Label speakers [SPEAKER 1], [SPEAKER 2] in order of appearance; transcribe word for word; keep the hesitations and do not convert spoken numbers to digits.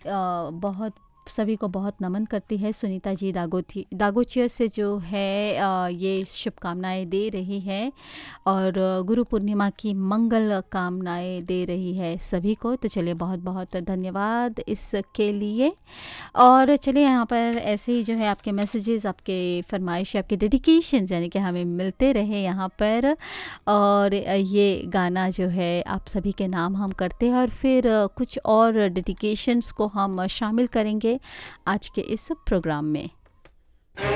[SPEAKER 1] अ, बहुत सभी को बहुत नमन करती है। सुनीता जी दागोची दागोचिया से जो है अ, ये शुभकामनाएँ दे रही है और अ, गुरु पूर्णिमा की मंगल कामनाएँ दे रही है सभी को। तो चलिए बहुत-बहुत धन्यवाद इसके लिए। और चलिए यहाँ पर ऐसे ही जो है आपके मैसेजेस, आपके फ़रमाइश, आपके डेडिकेशंस यानी कि हमें मिलते रहे यहाँ पर। और अ, ये गाना जो है आप सभी के नाम हम करते हैं और फिर अ, कुछ और डेडिकेशंस को हम शामिल करेंगे आज के इस प्रोग्राम में।